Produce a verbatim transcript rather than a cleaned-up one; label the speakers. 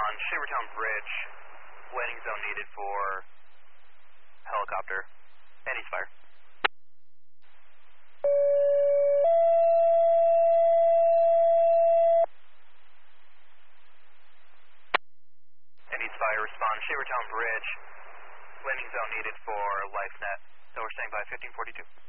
Speaker 1: respond. Shavertown Bridge. Landing zone needed for helicopter. And he's fire. And he's fire. Respond. Shavertown Bridge. Landing zone needed for LifeNet. So we're staying by fifteen forty-two.